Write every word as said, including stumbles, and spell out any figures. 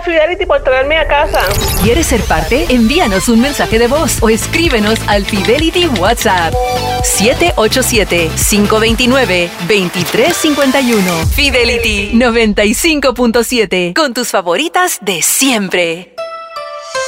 Fidelity por traerme a casa. ¿Quieres ser parte? Envíanos un mensaje de voz o escríbenos al Fidelity WhatsApp siete ocho siete, cinco dos nueve, dos tres cinco uno. Fidelity noventa y cinco punto siete, con tus favoritas de siempre.